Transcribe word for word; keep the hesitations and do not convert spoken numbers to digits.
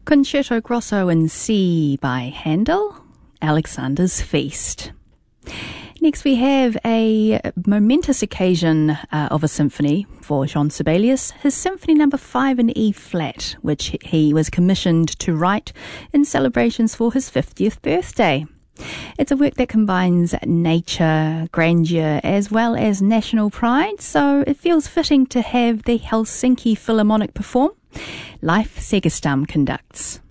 Concerto Grosso in C by Handel, Alexander's Feast. Next we have a momentous occasion uh, of a symphony for Jean Sibelius, his Symphony Number five in E flat, which he was commissioned to write in celebrations for his fiftieth birthday. It's a work that combines nature, grandeur, as well as national pride, so it feels fitting to have the Helsinki Philharmonic perform. Leif Segerstam conducts.